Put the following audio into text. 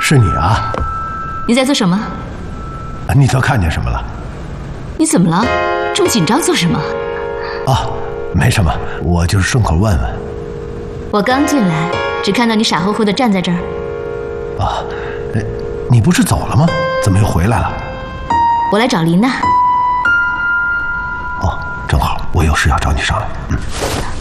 是你啊？ 你在做什么？ 你都看见什么了？ 你怎么了？这么紧张做什么？ 哦，没什么，我就是顺口问问。 我刚进来，只看到你傻乎乎的站在这儿。 啊，你不是走了吗？怎么又回来了？ 我来找琳娜。 哦，正好，我有事要找你商量。